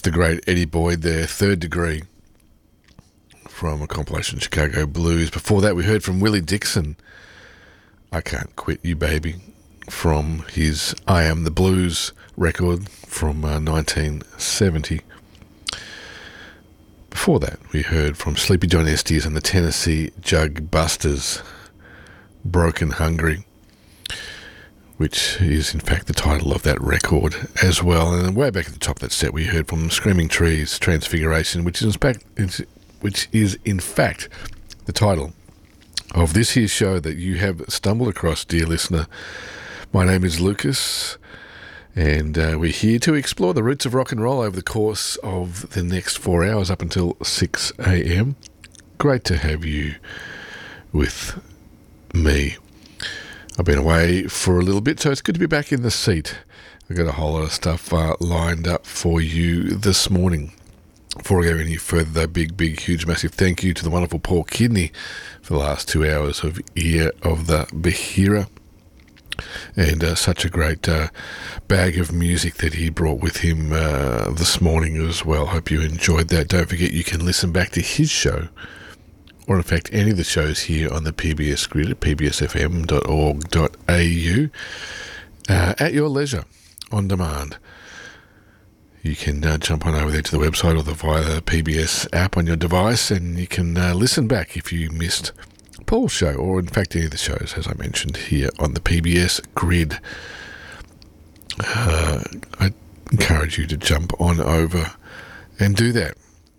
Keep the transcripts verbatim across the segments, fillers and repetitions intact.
That's the great Eddie Boyd there, Third Degree, from a compilation, Chicago Blues. Before that, we heard from Willie Dixon, I Can't Quit You Baby, from his I Am the Blues record from uh, nineteen seventy. Before that, we heard from Sleepy John Estes and the Tennessee Jug Busters, Broken Hungry, which is in fact the title of that record as well. And way back at the top of that set, we heard from Screaming Trees, Transfiguration, which is in fact, which is in fact the title of this here show that you have stumbled across, dear listener. My name is Lucas, and uh, we're here to explore the roots of rock and roll over the course of the next four hours up until six a.m. Great to have you with me. I've been away for a little bit, so it's good to be back in the seat. I've got a whole lot of stuff uh, lined up for you this morning. Before I go any further, though, big, big, huge, massive thank you to the wonderful Paul Kidney for the last two hours of Ear of the Bahira. And uh, such a great uh, bag of music that he brought with him uh, this morning as well. Hope you enjoyed that. Don't forget you can listen back to his show, or in fact any of the shows here on the P B S grid at p b s f m dot org dot a u uh, at your leisure, on demand. You can uh, jump on over there to the website or the, via the P B S app on your device, and you can uh, listen back if you missed Paul's show, or in fact any of the shows, as I mentioned, here on the P B S grid. Uh, I encourage you to jump on over and do that.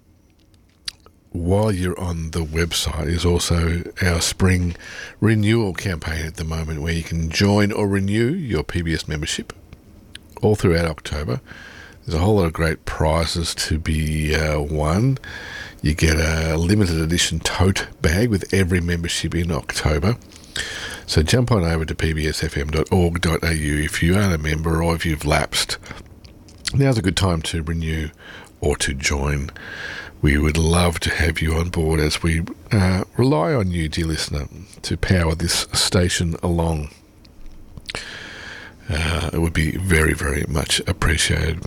While you're on the website is also our spring renewal campaign at the moment, where you can join or renew your P B S membership all throughout October. There's a whole lot of great prizes to be uh, won. You get a limited edition tote bag with every membership in October. So jump on over to p b s f m dot org dot a u if you aren't a member or if you've lapsed. Now's a good time to renew or to join. We would love to have you on board as we uh, rely on you, dear listener, to power this station along. Uh, it would be very, very much appreciated.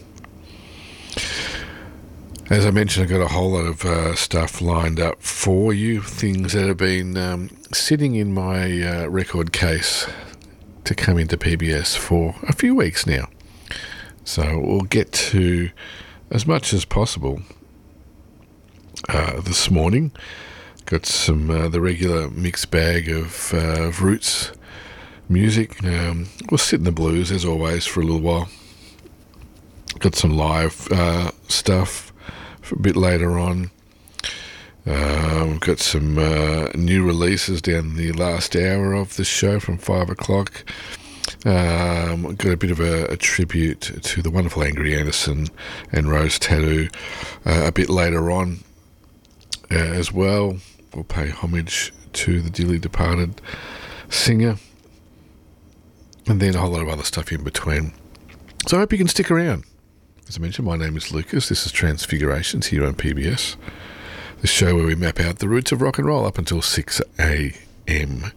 As I mentioned, I've got a whole lot of uh, stuff lined up for you, things that have been um, sitting in my uh, record case to come into P B S for a few weeks now. So we'll get to as much as possible uh, this morning. Got some uh, the regular mixed bag of uh, roots music. Um, we'll sit in the blues, as always, for a little while. Got some live uh, stuff for a bit later on. Uh, we've got some uh, new releases down the last hour of the show from five o'clock. Um, got a bit of a, a tribute to the wonderful Angry Anderson and Rose Tattoo uh, a bit later on uh, as well. We'll pay homage to the dearly departed singer, and then a whole lot of other stuff in between. So I hope you can stick around. As I mentioned, my name is Lucas. This is Transfigurations here on P B S, the show where we map out the roots of rock and roll up until six a.m.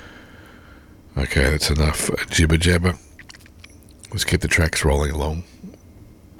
Okay, that's enough jibber jabber. Let's get the tracks rolling along.